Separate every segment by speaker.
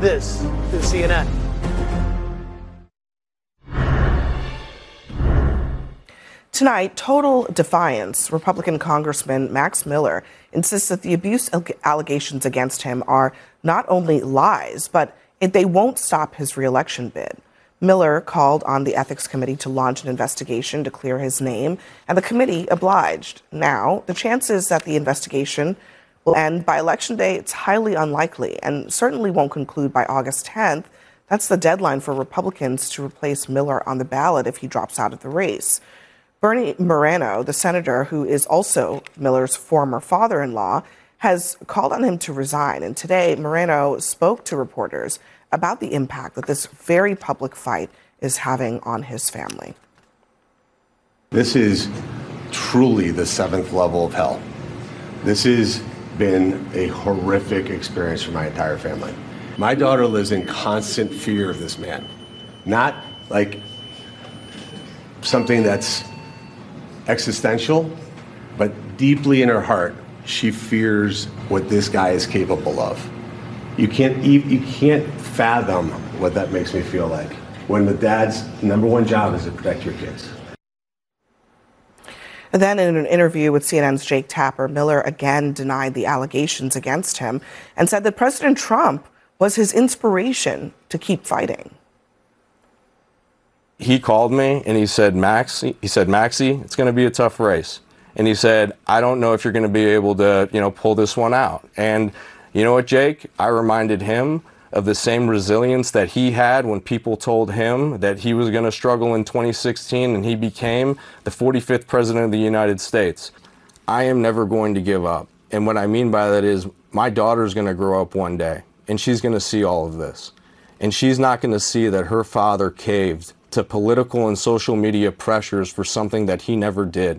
Speaker 1: This is CNN.
Speaker 2: Tonight, total defiance. Republican Congressman Max Miller insists that the abuse allegations against him are not only lies, but they won't stop his reelection bid. Miller called on the Ethics Committee to launch an investigation to clear his name, and the committee obliged. Now, the chances that the investigation will end by Election Day, it's highly unlikely, and certainly won't conclude by August 10th. That's the deadline for Republicans to replace Miller on the ballot if he drops out of the race. Bernie Moreno, the senator who is also Miller's former father-in-law, has called on him to resign. And today, Moreno spoke to reporters about the impact that this very public fight is having on his family.
Speaker 3: This is truly the seventh level of hell. This has been a horrific experience for my entire family. My daughter lives in constant fear of this man. Not like something that's existential, but deeply in her heart, she fears what this guy is capable of. You can't fathom what that makes me feel like when the dad's number one job is to protect your kids.
Speaker 2: And then in an interview with CNN's Jake Tapper, Miller again denied the allegations against him and said that President Trump was his inspiration to keep fighting.
Speaker 4: He called me and he said, Maxie, it's going to be a tough race. And he said, I don't know if you're going to be able to, pull this one out. And you know what, Jake? I reminded him of the same resilience that he had when people told him that he was going to struggle in 2016 and he became the 45th president of the United States. I am never going to give up. And what I mean by that is my daughter's going to grow up one day and she's going to see all of this. And she's not going to see that her father caved to political and social media pressures for something that he never did.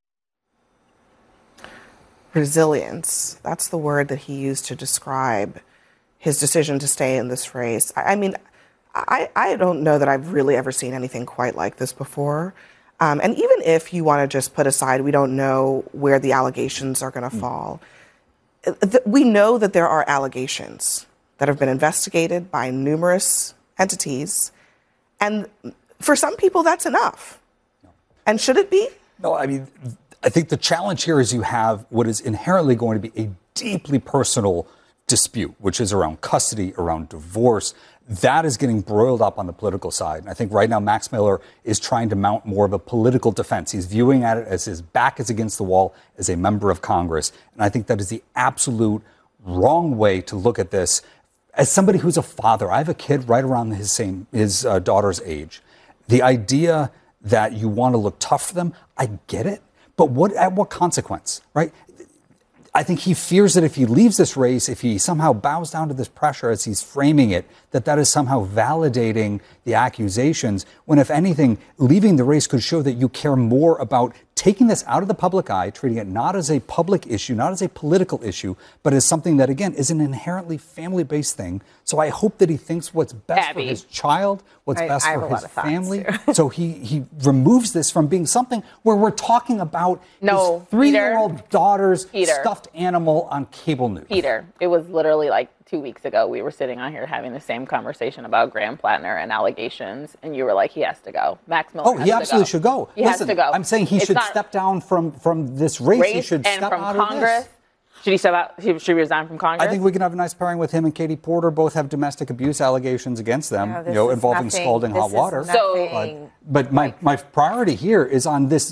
Speaker 2: Resilience. That's the word that he used to describe his decision to stay in this race. I mean, I don't know that I've really ever seen anything quite like this before. And even if you want to just put aside, we don't know where the allegations are going to fall. We know that there are allegations that have been investigated by numerous entities. And for some people, that's enough. And should it be?
Speaker 5: No, I mean, I think the challenge here is you have what is inherently going to be a deeply personal dispute, which is around custody, around divorce. That is getting broiled up on the political side. And I think right now Max Miller is trying to mount more of a political defense. He's viewing at it as his back is against the wall as a member of Congress. And I think that is the absolute wrong way to look at this. As somebody who's a father, I have a kid right around his daughter's age. The idea that you want to look tough for them, I get it. But at what consequence, right? I think he fears that if he leaves this race, if he somehow bows down to this pressure as he's framing it, that is somehow validating the accusations, when if anything, leaving the race could show that you care more about taking this out of the public eye, treating it not as a public issue, not as a political issue, but as something that, again, is an inherently family-based thing. So I hope that he thinks what's best for his child, what's best for his family. So he removes this from being something where we're talking about his 3-year-old daughter's stuffed animal on cable news.
Speaker 6: Peter, it was literally like 2 weeks ago, we were sitting on here having the same conversation about Graham Plattner and allegations, and you were like, he has to go. Max Miller has to go.
Speaker 5: He absolutely should go.
Speaker 6: He has to go.
Speaker 5: I'm saying he should step down from this race. He should step out of this.
Speaker 6: Should he step out? Should he resign from Congress?
Speaker 5: I think we can have a nice pairing with him and Katie Porter. Both have domestic abuse allegations against them, involving scalding hot water. But my priority here is on this.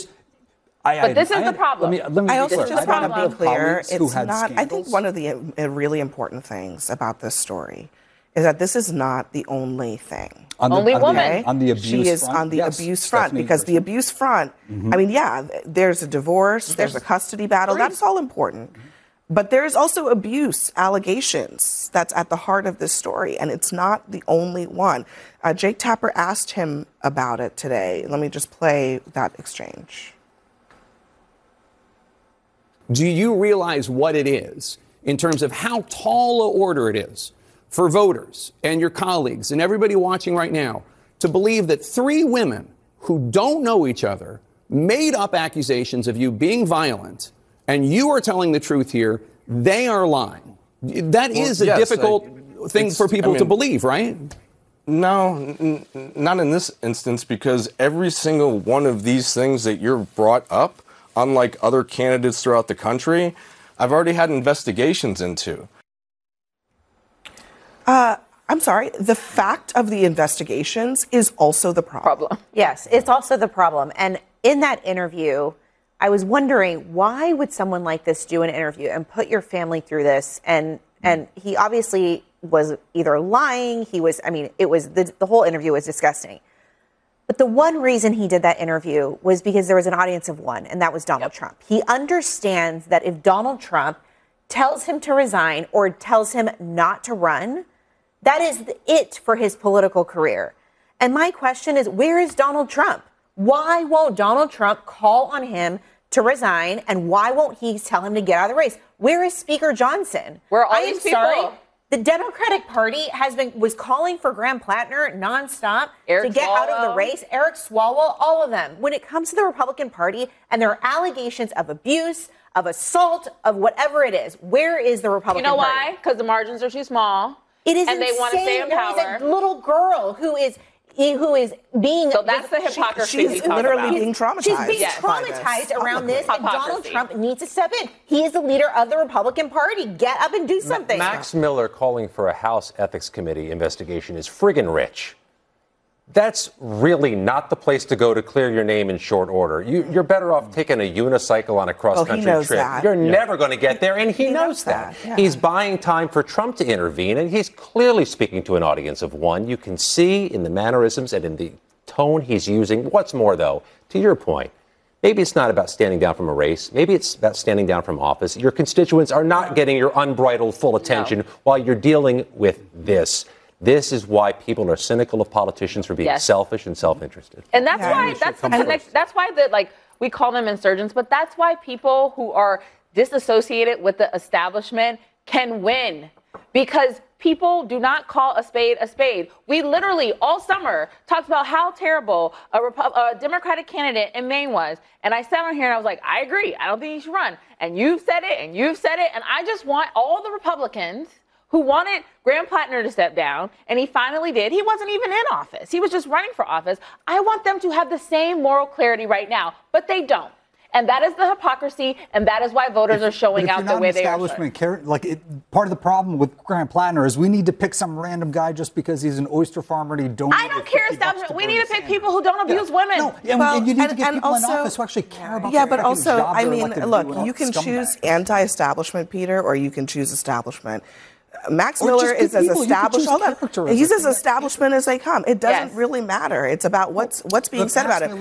Speaker 6: But this is the problem.
Speaker 2: Let me also just want to be clear. It's not. I think one of the really important things about this story is that this is not the only thing.
Speaker 6: Only woman.
Speaker 5: On the abuse front.
Speaker 2: She is on the abuse front, because the abuse front, I mean, there's a divorce, there's a custody battle. That's all important. But there's also abuse allegations that's at the heart of this story, and it's not the only one. Jake Tapper asked him about it today. Let me just play that exchange.
Speaker 7: Do you realize what it is in terms of how tall an order it is for voters and your colleagues and everybody watching right now to believe that 3 women who don't know each other made up accusations of you being violent, and you are telling the truth here? They are lying. That is a difficult thing for people to believe, right?
Speaker 4: No, not in this instance, because every single one of these things that you're brought up, unlike other candidates throughout the country, I've already had investigations into.
Speaker 2: I'm sorry, the fact of the investigations is also the problem.
Speaker 1: Yes, it's also the problem. And in that interview, I was wondering, why would someone like this do an interview and put your family through this? And he obviously was either lying, it was, the whole interview was disgusting. But the one reason he did that interview was because there was an audience of one, and that was Donald Trump. He understands that if Donald Trump tells him to resign or tells him not to run, that is it for his political career. And my question is, where is Donald Trump? Why won't Donald Trump call on him to resign, and why won't he tell him to get out of the race? Where is Speaker Johnson?
Speaker 6: Where are all these people?
Speaker 1: Sorry, the Democratic Party was calling for Graham Plattner nonstop to get out of the race. Eric Swalwell, all of them. When it comes to the Republican Party and there are allegations of abuse, of assault, of whatever it is, where is the Republican Party?
Speaker 6: You know why? Because the margins are too small.
Speaker 1: It is
Speaker 6: and
Speaker 1: insane.
Speaker 6: They want to stay in power.
Speaker 1: There is a little girl who is being.
Speaker 6: So that's the hypocrisy.
Speaker 2: She's literally being traumatized.
Speaker 1: She's being traumatized around this, and Donald Trump needs to step in. He is the leader of the Republican Party. Get up and do something.
Speaker 8: Max Miller calling for a House Ethics Committee investigation is friggin' rich. That's really not the place to go to clear your name in short order. You're better off taking a unicycle on a cross-country trip.
Speaker 2: That.
Speaker 8: You're never going to get there, and he knows that.
Speaker 2: Yeah.
Speaker 8: He's buying time for Trump to intervene, and he's clearly speaking to an audience of one. You can see in the mannerisms and in the tone he's using. What's more, though, to your point, maybe it's not about standing down from a race. Maybe it's about standing down from office. Your constituents are not getting your unbridled full attention while you're dealing with this. This is why people are cynical of politicians for being selfish and self-interested.
Speaker 6: And that's why that's why we call them insurgents, but that's why people who are disassociated with the establishment can win. Because people do not call a spade a spade. We literally all summer talked about how terrible a Democratic candidate in Maine was. And I sat on here and I was like, I agree. I don't think he should run. And you've said it and you've said it. And I just want all the Republicans who wanted Graham Plattner to step down, and he finally did. He wasn't even in office. He was just running for office. I want them to have the same moral clarity right now, but they don't. And that is the hypocrisy, and that is why voters are showing out the way they are.
Speaker 5: Part of the problem with Graham Plattner is we need to pick some random guy just because he's an oyster farmer and he donated.
Speaker 6: I don't care establishment. We need to pick people who don't abuse women.
Speaker 5: No, and you need to get people in office who actually care about
Speaker 2: their but also, I mean, look, you can choose anti-establishment, Peter, or you can choose establishment. Max Miller is as established. He's as establishment as they come. It doesn't really matter. It's about what's being said about it.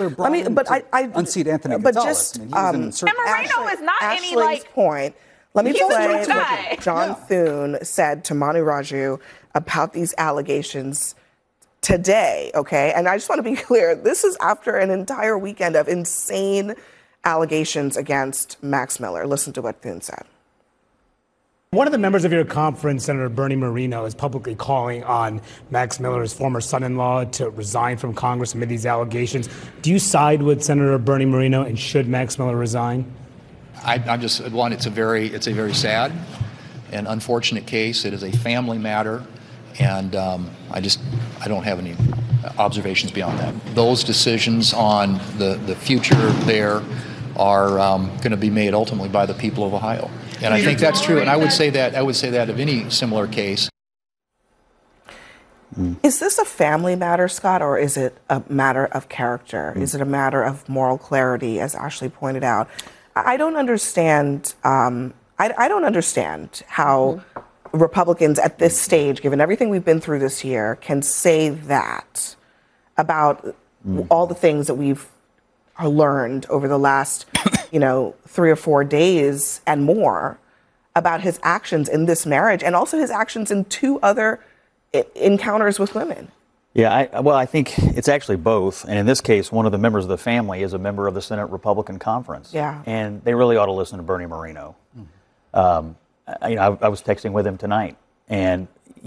Speaker 5: Unseat Anthony
Speaker 2: but
Speaker 5: Gonzalez.
Speaker 2: just
Speaker 6: and Moreno is not
Speaker 2: Ashley's
Speaker 6: any
Speaker 2: point. Let me play
Speaker 6: what
Speaker 2: John Thune said to Manu Raju about these allegations today. Okay, and I just want to be clear. This is after an entire weekend of insane allegations against Max Miller. Listen to what Thune said.
Speaker 9: One of the members of your conference, Senator Bernie Moreno, is publicly calling on Max Miller, his former son-in-law, to resign from Congress amid these allegations. Do you side with Senator Bernie Moreno, and should Max Miller resign?
Speaker 10: It's a very sad and unfortunate case. It is a family matter, and I don't have any observations beyond that. Those decisions on the future there are going to be made ultimately by the people of Ohio. And I think that's true. And I would say that of any similar case.
Speaker 2: Is this a family matter, Scott, or is it a matter of character? Is it a matter of moral clarity, as Ashley pointed out? I don't understand. I don't understand how Republicans at this stage, given everything we've been through this year, can say that about all the things that we've learned over the last 3 or 4 days and more about his actions in this marriage and also his actions in 2 other encounters with women.
Speaker 11: Yeah, I think it's actually both. And in this case, one of the members of the family is a member of the Senate Republican Conference. Yeah. And they really ought to listen to Bernie Moreno. I was texting with him tonight, and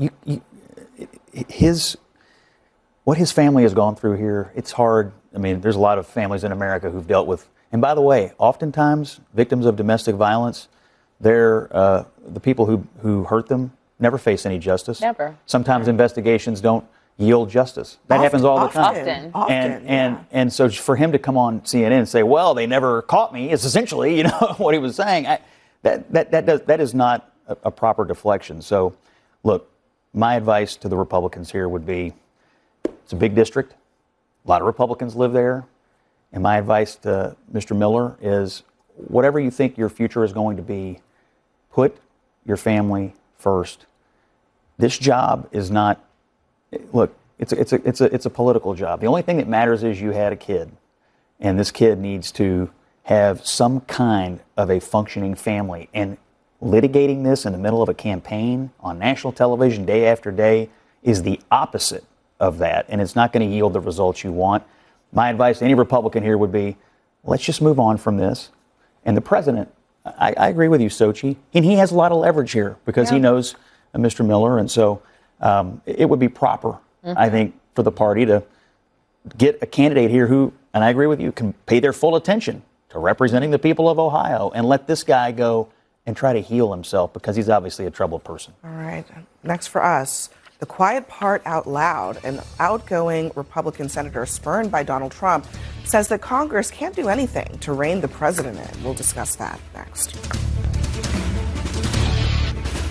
Speaker 11: what his family has gone through here, it's hard. I mean, there's a lot of families in America who've dealt with, and by the way, oftentimes victims of domestic violence, they're the people who hurt them. never face any justice.
Speaker 6: Never.
Speaker 11: Sometimes investigations don't yield justice. That happens all the time. And so for him to come on CNN and say, well, they never caught me, is essentially, what he was saying. That is not a proper deflection. So, look, my advice to the Republicans here would be, it's a big district. A lot of Republicans live there. And my advice to Mr. Miller is, whatever you think your future is going to be, put your family first. This job is not, look, it's a political job. The only thing that matters is you had a kid, and this kid needs to have some kind of a functioning family. And litigating this in the middle of a campaign on national television day after day is the opposite of that, and it's not going to yield the results you want. My advice to any Republican here would be, let's just move on from this. And the president, I agree with you, Sochi, and he has a lot of leverage here because he knows Mr. Miller, and so it would be proper, I think, for the party to get a candidate here who, and I agree with you, can pay their full attention to representing the people of Ohio and let this guy go and try to heal himself because he's obviously a troubled person.
Speaker 2: All right. Next for us, the quiet part out loud. An outgoing Republican senator spurned by Donald Trump says that Congress can't do anything to rein the president in. We'll discuss that next.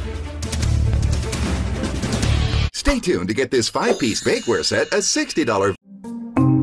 Speaker 12: Stay tuned to get this 5-piece bakeware set, a $60